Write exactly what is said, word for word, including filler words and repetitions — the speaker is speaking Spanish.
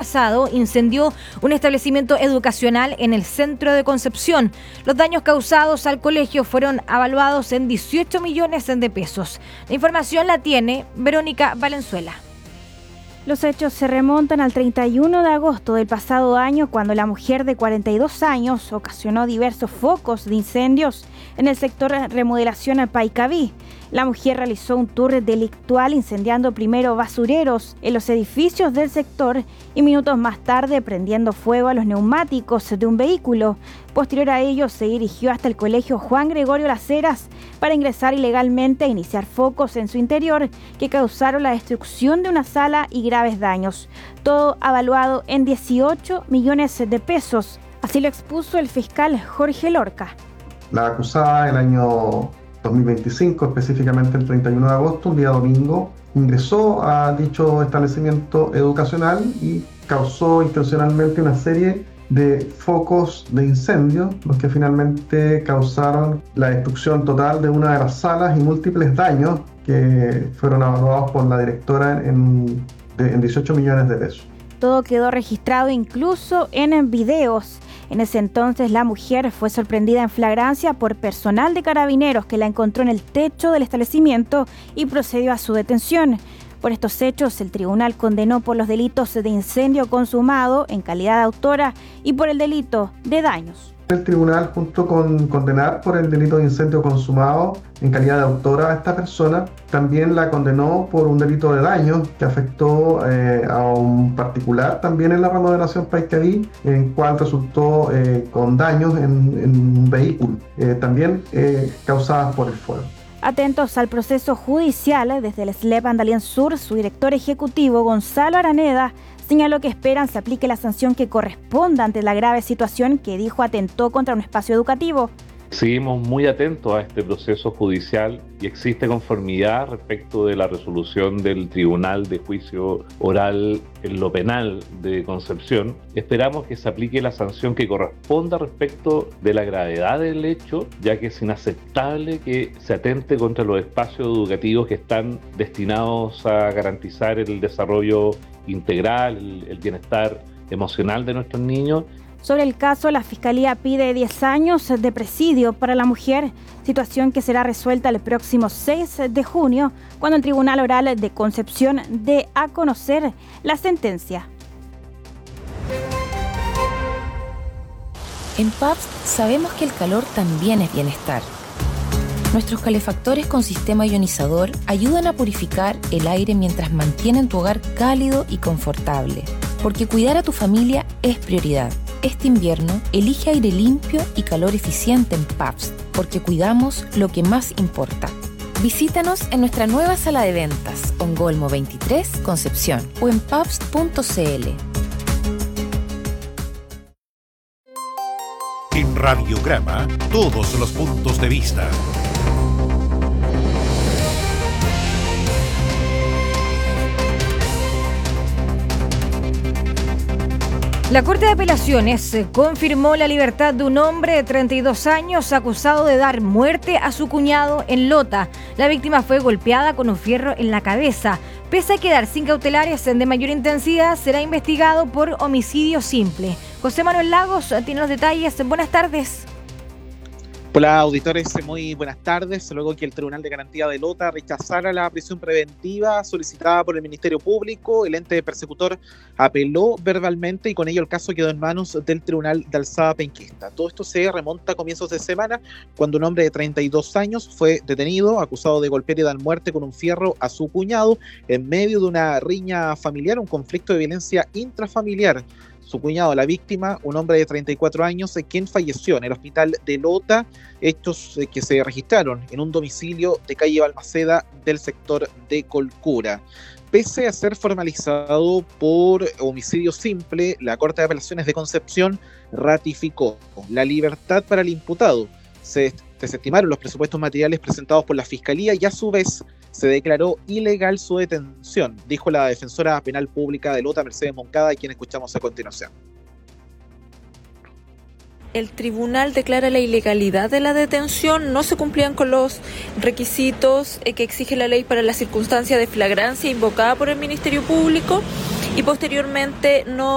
pasado incendió un establecimiento educacional en el centro de Concepción. Los daños causados al colegio fueron evaluados en dieciocho millones de pesos. La información la tiene Verónica Valenzuela. Los hechos se remontan al treinta y uno de agosto del pasado año, cuando la mujer de cuarenta y dos años ocasionó diversos focos de incendios en el sector remodelación Paicaví. La mujer realizó un tour delictual incendiando primero basureros en los edificios del sector y minutos más tarde prendiendo fuego a los neumáticos de un vehículo. Posterior a ello se dirigió hasta el colegio Juan Gregorio Las Heras para ingresar ilegalmente e iniciar focos en su interior que causaron la destrucción de una sala y graves daños. Todo avaluado en dieciocho millones de pesos. Así lo expuso el fiscal Jorge Lorca. La acusada el año dos mil veinticinco, específicamente el treinta y uno de agosto, un día domingo, ingresó a dicho establecimiento educacional y causó intencionalmente una serie de focos de incendio, los que finalmente causaron la destrucción total de una de las salas y múltiples daños que fueron evaluados por la directora en, de, en dieciocho millones de pesos. Todo quedó registrado incluso en videos. En ese entonces la mujer fue sorprendida en flagrancia por personal de carabineros que la encontró en el techo del establecimiento y procedió a su detención. Por estos hechos, el tribunal condenó por los delitos de incendio consumado en calidad de autora y por el delito de daños. El tribunal, junto con condenar por el delito de incendio consumado en calidad de autora a esta persona, también la condenó por un delito de daño que afectó eh, a un particular también en la remodelación Paicaví, en cual resultó eh, con daños en, en un vehículo, eh, también eh, causadas por el fuego. Atentos al proceso judicial, desde el S L E P Andalién Sur, su director ejecutivo Gonzalo Araneda señaló que esperan se aplique la sanción que corresponda ante la grave situación que dijo atentó contra un espacio educativo. Seguimos muy atentos a este proceso judicial y existe conformidad respecto de la resolución del Tribunal de Juicio Oral en lo Penal de Concepción. Esperamos que se aplique la sanción que corresponda respecto de la gravedad del hecho, ya que es inaceptable que se atente contra los espacios educativos que están destinados a garantizar el desarrollo integral, el, el bienestar emocional de nuestros niños. Sobre el caso, la Fiscalía pide diez años de presidio para la mujer, situación que será resuelta el próximo seis de junio, cuando el Tribunal Oral de Concepción dé a conocer la sentencia. En P A P S sabemos que el calor también es bienestar. Nuestros calefactores con sistema ionizador ayudan a purificar el aire mientras mantienen tu hogar cálido y confortable. Porque cuidar a tu familia es prioridad. Este invierno, elige aire limpio y calor eficiente en P A P S, porque cuidamos lo que más importa. Visítanos en nuestra nueva sala de ventas, Ongolmo veintitrés, Concepción, o en paps punto c l. En Radiograma, todos los puntos de vista. La Corte de Apelaciones confirmó la libertad de un hombre de treinta y dos años acusado de dar muerte a su cuñado en Lota. La víctima fue golpeada con un fierro en la cabeza. Pese a quedar sin cautelares de mayor intensidad, será investigado por homicidio simple. José Manuel Lagos tiene los detalles. Buenas tardes. Hola auditores, muy buenas tardes. Luego que el Tribunal de Garantía de Lota rechazara la prisión preventiva solicitada por el Ministerio Público, el ente persecutor apeló verbalmente y con ello el caso quedó en manos del Tribunal de Alzada Penquista. Todo esto se remonta a comienzos de semana, cuando un hombre de treinta y dos años fue detenido, acusado de golpear y dar muerte con un fierro a su cuñado en medio de una riña familiar, un conflicto de violencia intrafamiliar. Su cuñado, la víctima, un hombre de treinta y cuatro años, quien falleció en el hospital de Lota, hechos que se registraron en un domicilio de calle Balmaceda del sector de Colcura. Pese a ser formalizado por homicidio simple, la Corte de Apelaciones de Concepción ratificó la libertad para el imputado. Se desestimaron los presupuestos materiales presentados por la Fiscalía y a su vez se declaró ilegal su detención, dijo la defensora penal pública de Lota, Mercedes Moncada, a quien escuchamos a continuación. El tribunal declara la ilegalidad de la detención, no se cumplían con los requisitos que exige la ley para la circunstancia de flagrancia invocada por el Ministerio Público y posteriormente no